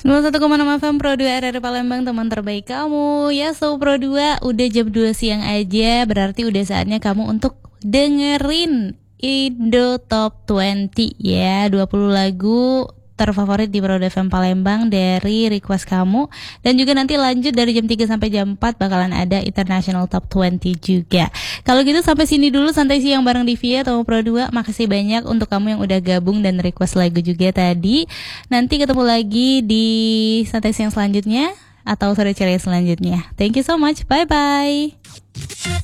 101,6 FM Pro 2 RRI Palembang, teman terbaik kamu. Ya, so Pro 2, udah jam 2 siang aja, berarti udah saatnya kamu untuk dengerin Indo Top 20 ya, 20 lagu terfavorit di Pro 2 FM Palembang dari request kamu. Dan juga nanti lanjut dari jam 3 sampai jam 4 bakalan ada International Top 20 juga. Kalau gitu sampai sini dulu santai siang bareng Divia atau Pro 2. Makasih banyak untuk kamu yang udah gabung dan request lagu juga tadi. Nanti ketemu lagi di santai siang selanjutnya atau sore ceria selanjutnya. Thank you so much. Bye bye.